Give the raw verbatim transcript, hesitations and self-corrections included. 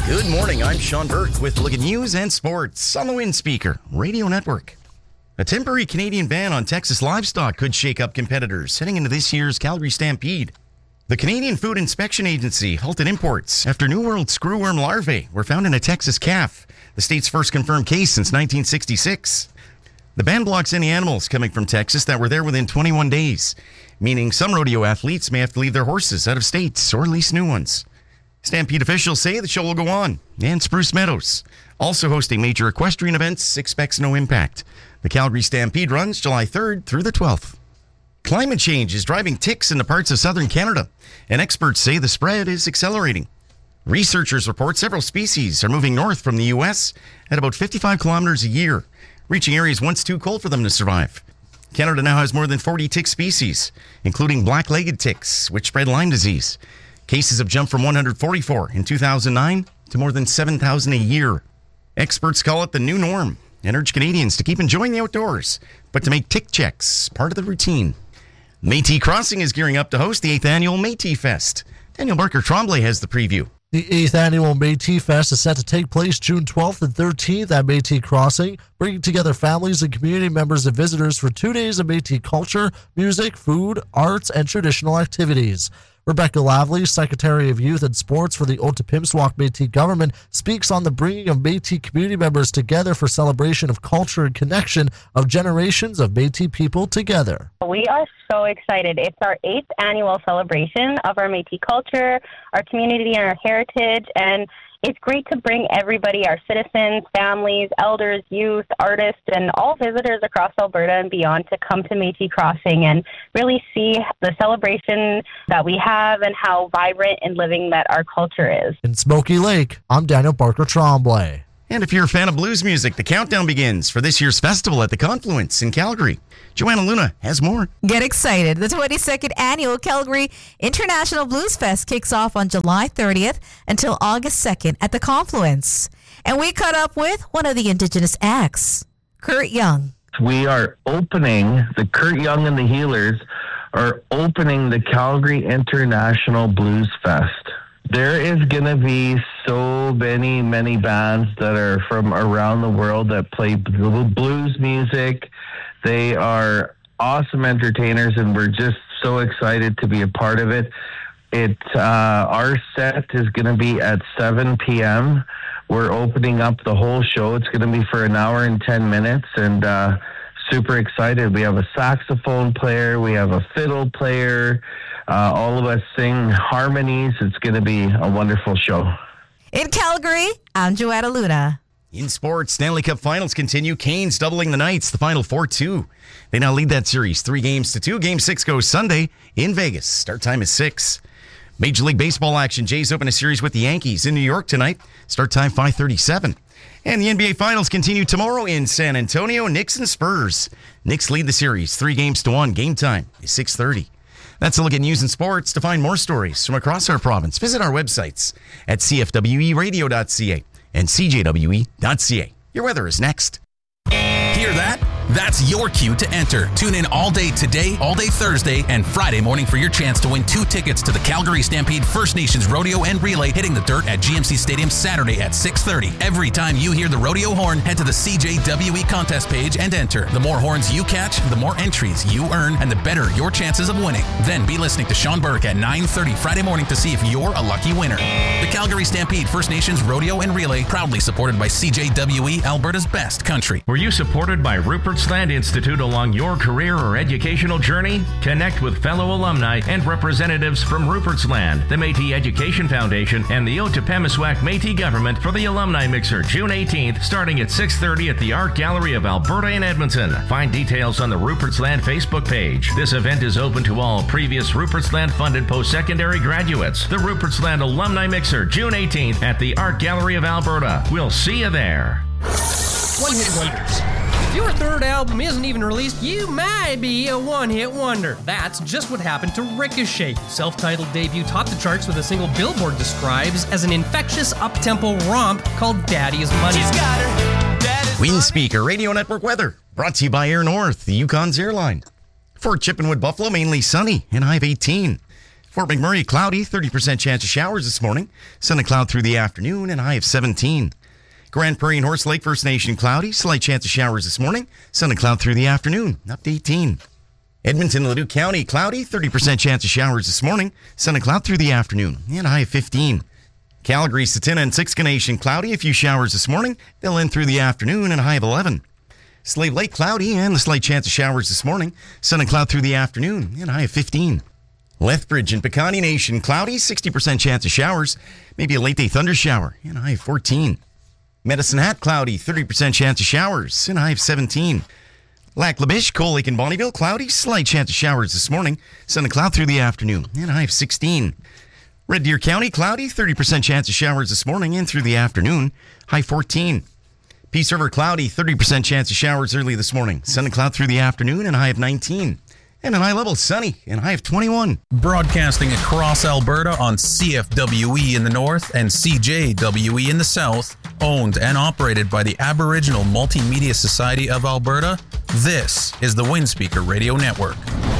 Good morning, I'm Sean Burke with a look at news and sports on the Wind Speaker Radio Network. A temporary Canadian ban on Texas livestock could shake up competitors heading into this year's Calgary Stampede. The Canadian Food Inspection Agency halted imports after New World screwworm larvae were found in a Texas calf, the state's first confirmed case since nineteen sixty-six. The ban blocks any animals coming from Texas that were there within twenty-one days, meaning some rodeo athletes may have to leave their horses out of state or lease new ones. Stampede officials say the show will go on, and Spruce Meadows, also hosting major equestrian events, expects no impact. The Calgary Stampede runs July third through the twelfth. Climate change is driving ticks into parts of southern Canada, and experts say the spread is accelerating. Researchers report several species are moving north from the U S at about fifty-five kilometers a year, reaching areas once too cold for them to survive. Canada now has more than forty tick species, including black-legged ticks, which spread Lyme disease. Cases have jumped from one hundred forty-four in two thousand nine to more than seven thousand a year. Experts call it the new norm and urge Canadians to keep enjoying the outdoors, but to make tick checks part of the routine. Métis Crossing is gearing up to host the eighth annual Métis Fest. Daniel Barker Tremblay has the preview. The eighth annual Métis Fest is set to take place June twelfth and thirteenth at Métis Crossing, bringing together families and community members and visitors for two days of Métis culture, music, food, arts, and traditional activities. Rebecca Lavely, Secretary of Youth and Sports for the Otipemisiwak Métis government, speaks on the bringing of Métis community members together for celebration of culture and connection of generations of Métis people together. We are so excited. It's our eighth annual celebration of our Métis culture, our community, and our heritage, and it's great to bring everybody, our citizens, families, elders, youth, artists, and all visitors across Alberta and beyond to come to Métis Crossing and really see the celebration that we have and how vibrant and living that our culture is. In Smoky Lake, I'm Daniel Barker Tremblay. And if you're a fan of blues music, the countdown begins for this year's festival at the Confluence in Calgary. Joanna Luna has more. Get excited. The twenty-second annual Calgary International Blues Fest kicks off on July thirtieth until August second at the Confluence. And we caught up with one of the Indigenous acts, Kurt Young. We are opening, the Kurt Young and the Healers are opening the Calgary International Blues Fest. There is going to be so many, many bands that are from around the world that play blues music. They are awesome entertainers, and we're just so excited to be a part of it. It uh, our set is going to be at seven p.m. We're opening up the whole show. It's going to be for an hour and ten minutes, and uh, super excited. We have a saxophone player. We have a fiddle player. Uh, all of us sing harmonies. It's going to be a wonderful show. In Calgary, I'm Joanna Luna. In sports, Stanley Cup Finals continue. Canes doubling the Knights, the final four two. They now lead that series three games to two. Game six goes Sunday in Vegas. Start time is six. Major League Baseball action. Jays open a series with the Yankees in New York tonight. Start time five thirty-seven. And the N B A Finals continue tomorrow in San Antonio. Knicks and Spurs. Knicks lead the series three games to one. Game time is six thirty. That's a look at news and sports. To find more stories from across our province, visit our websites at c f w e radio dot c a and c j w e dot c a. Your weather is next. Hear that? That's your cue to enter. Tune in all day today, all day Thursday, and Friday morning for your chance to win two tickets to the Calgary Stampede First Nations Rodeo and Relay hitting the dirt at G M C Stadium Saturday at six thirty. Every time you hear the rodeo horn, head to the C J W E contest page and enter. The more horns you catch, the more entries you earn, and the better your chances of winning. Then be listening to Sean Burke at nine thirty Friday morning to see if you're a lucky winner. The Calgary Stampede First Nations Rodeo and Relay, proudly supported by C J W E, Alberta's best country. Were you supported by Rupert's Land Institute along your career or educational journey? Connect with fellow alumni and representatives from Rupert's Land, the Métis Education Foundation, and the Otipemisiwak Métis Government for the Alumni Mixer June eighteenth, starting at six thirty at the Art Gallery of Alberta in Edmonton. Find details on the Rupert's Land Facebook page. This event is open to all previous Rupert's Land funded post-secondary graduates. The Rupert's Land Alumni Mixer June eighteenth at the Art Gallery of Alberta. We'll see you there. One-hit wonders. If your third album isn't even released, you might be a one-hit wonder. That's just what happened to Ricochet. Self-titled debut topped the charts with a single Billboard describes as an infectious up-tempo romp called Daddy Is Money. She's got her. Daddy's Wind Speaker Radio Network weather brought to you by Air North, the Yukon's airline. For Chippenwood Buffalo, mainly sunny and high of eighteen. Fort McMurray, cloudy, thirty percent chance of showers this morning. Sun and cloud through the afternoon, and a high of seventeen. Grand Prairie and Horse Lake First Nation, cloudy, slight chance of showers this morning. Sun and cloud through the afternoon, up to eighteen. Edmonton, Leduc County, cloudy, thirty percent chance of showers this morning. Sun and cloud through the afternoon, and a high of fifteen. Calgary, Satina, and Siksika Nation, cloudy, a few showers this morning. They'll end through the afternoon, and a high of eleven. Slave Lake, cloudy, and a slight chance of showers this morning. Sun and cloud through the afternoon, and a high of fifteen. Lethbridge and Piikani Nation, cloudy, sixty percent chance of showers. Maybe a late day thunder shower, and a high of fourteen. Medicine Hat, cloudy, thirty percent chance of showers, and a high of seventeen. Lac La Biche, Cold Lake, and Bonnyville, cloudy, slight chance of showers this morning. Sun and cloud through the afternoon, and a high of sixteen. Red Deer County, cloudy, thirty percent chance of showers this morning and through the afternoon, high fourteen. Peace River, cloudy, thirty percent chance of showers early this morning. Sun and cloud through the afternoon, and a high of nineteen. And an high level, sunny, and a high of twenty-one. Broadcasting across Alberta on C F W E in the north and C J W E in the south, owned and operated by the Aboriginal Multimedia Society of Alberta, this is the Windspeaker Radio Network.